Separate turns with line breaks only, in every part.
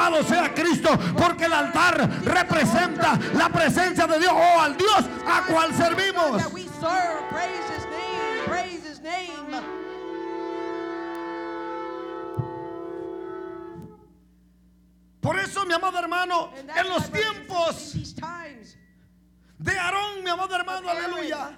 Alabado sea Cristo, porque el altar representa la presencia de Dios o al Dios a cual servimos.
That we serve. Praise His name. Praise His name.
Por eso, mi amado hermano,
And that's
en los
why, brothers and
tiempos
sisters, in these times,
de Aarón, mi amado hermano,
Aaron.
aleluya,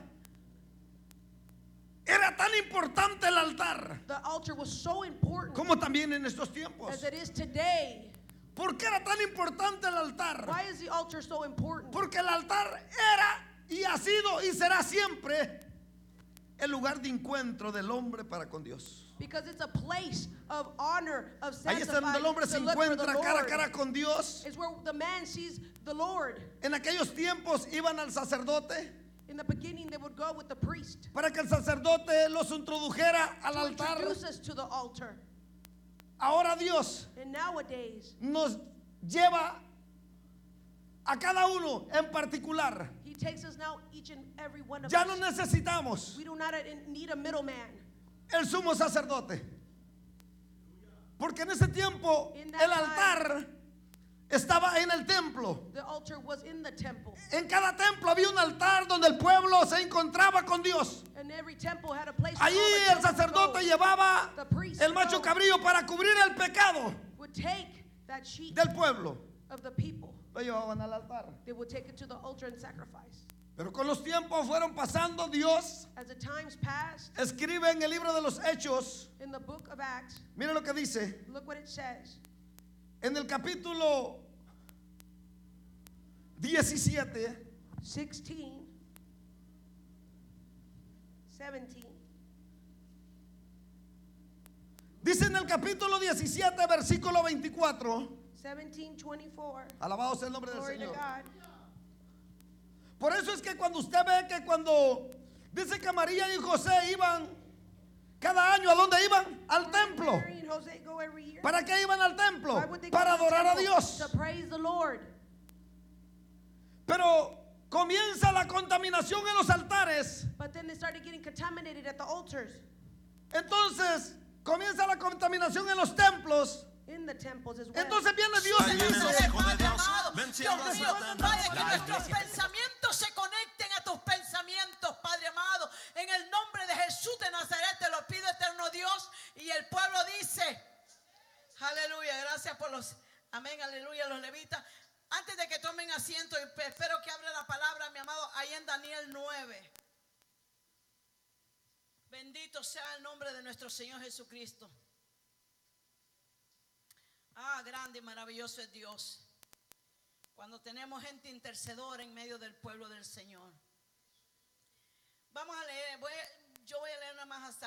era tan importante el altar
the altar was so important
como también en estos tiempos.
as it is today.
¿Por qué era tan importante el altar?
Why is the altar so important?
Porque el altar era y ha sido y será siempre el lugar de encuentro del hombre para con Dios.
Because it's a place of honor, of
Ahí es donde el hombre se
to look for the
encuentra cara a
Lord.
cara con Dios.
It's where the man sees the Lord.
En aquellos tiempos iban al sacerdote
In the beginning, they would go with the priest
para que el sacerdote los introdujera al
to
altar.
introduce us to the altar.
Ahora Dios
And nowadays,
nos lleva a cada uno en particular.
He takes us now, each and every one of
Ya
us.
no necesitamos
We do not need a middleman.
el sumo sacerdote, porque en ese tiempo
In that
el altar estaba en el templo.
The altar was in the temple.
En cada templo había un altar donde el pueblo se encontraba con Dios.
And every temple had a place
Allí
where all
el
the children
sacerdote
would go.
llevaba
The priest
el macho
would go.
cabrío para cubrir el pecado
Would take that sheep
del pueblo.
of the people.
Lo llevaban al altar.
They would take it to the altar and sacrifice.
Pero con los tiempos fueron pasando, Dios
As the times passed,
escribe en el libro de los Hechos.
in the book of Acts,
Mire lo que dice.
look what it says.
En el capítulo 17,
16, 17.
dice en el capítulo 17, versículo 24.
17:24.
Alabado sea el nombre del
Glory to
Señor.
God.
Por eso es que cuando usted ve que cuando dice que María y José iban cada año, ¿a dónde iban? Al templo.
Mary and Jose go every year.
¿Para qué iban al templo?
Why would they go
Para
to the
adorar a
temple?
Dios.
To praise the Lord.
Pero comienza la contaminación en los altares.
But then they started getting contaminated at the altars,
Entonces comienza la contaminación en los templos.
in the temples as well.
Entonces viene Dios y dice:
Padre amado,
Venciendo
Dios
a
mío,
Satanás.
Padre, que
La
nuestros
iglesia.
pensamientos se conecten a tus pensamientos, Padre amado. En el nombre de Jesús de Nazaret te lo pido, eterno Dios. Y el pueblo dice, aleluya, gracias por los, amén, aleluya, los levitas. Antes de que tomen asiento, y espero que abra la palabra, mi amado, ahí en Daniel 9. Bendito sea el nombre de nuestro Señor Jesucristo. Ah, grande y maravilloso es Dios. Cuando tenemos gente intercedora en medio del pueblo del Señor. Vamos a leer, yo voy a leer nada más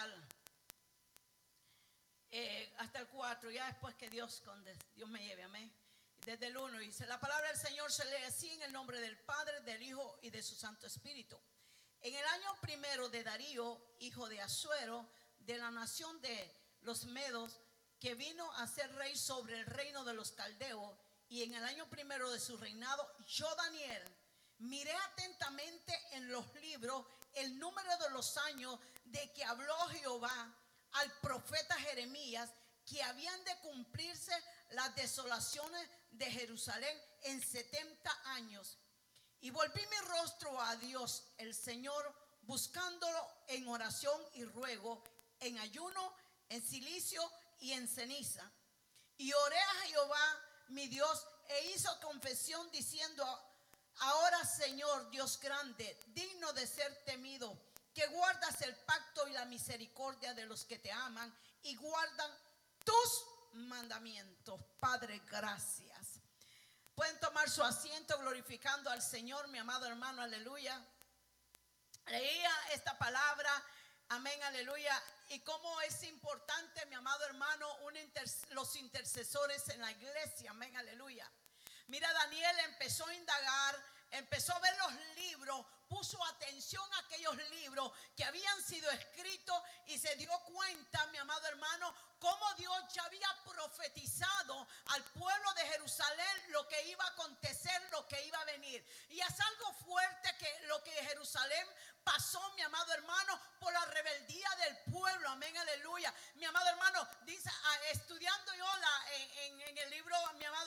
hasta el 4, ya después que Dios me lleve, amén. Desde el 1 dice: la palabra del Señor se lee así, en el nombre del Padre, del Hijo y de su Santo Espíritu. En el año primero de Darío, hijo de Asuero, de la nación de los Medos, que vino a ser rey sobre el reino de los caldeos, y en el año primero de su reinado, yo, Daniel, miré atentamente en los libros el número de los años de que habló Jehová al profeta Jeremías, que habían de cumplirse las desolaciones de Jerusalén en 70 años. Y volví mi rostro a Dios, el Señor, buscándolo en oración y ruego, en ayuno, en cilicio y en ceniza. Y oré a Jehová, mi Dios, e hizo confesión diciendo: ahora, Señor, Dios grande, digno de ser temido, que guardas el pacto y la misericordia de los que te aman y guardan tus mandamientos. Padre, gracias. Pueden tomar su asiento glorificando al Señor, mi amado hermano, aleluya. Leía esta palabra, amén, aleluya. Y cómo es importante, mi amado hermano, los intercesores en la iglesia, amén, aleluya. Mira, Daniel empezó a indagar, empezó a ver los libros, puso atención a aquellos libros que habían sido escritos y se dio cuenta, mi amado hermano, cómo Dios ya había profetizado al pueblo de Jerusalén lo que iba a acontecer, lo que iba a venir. Y es algo fuerte que lo que Jerusalén pasó, mi amado hermano, por la rebeldía del pueblo, amén, aleluya. Mi amado hermano, dice, estudiando yo en el libro, mi amado